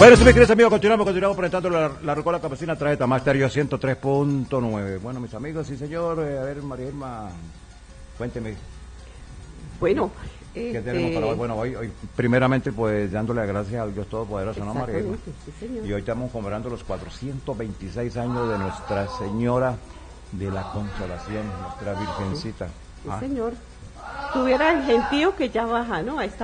Bueno, si me quieres, amigos, continuamos presentando la Rocola Campesina a través de Tamastereo 103.9. Bueno, mis amigos, sí, señor. A ver, María Irma, cuénteme. Bueno, ¿Qué tenemos para hoy? Bueno, hoy primeramente, pues, dándole las gracias al Dios Todopoderoso, ¿no, María Irma? Sí, señor. Y hoy estamos conmemorando los 426 años de Nuestra Señora de la Consolación, nuestra Virgencita. Sí, señor. Tuviera el gentío que ya baja, ¿no? A esta